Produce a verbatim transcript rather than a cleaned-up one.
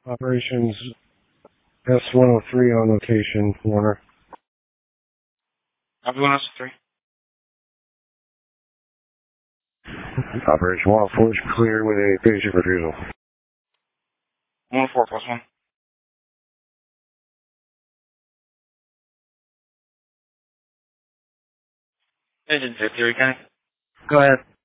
Operations S one oh three on location, Warner. Copy one oh three. Operation one oh four is clear with a patient refusal. one oh four plus one. Agent fifty, County. Go ahead.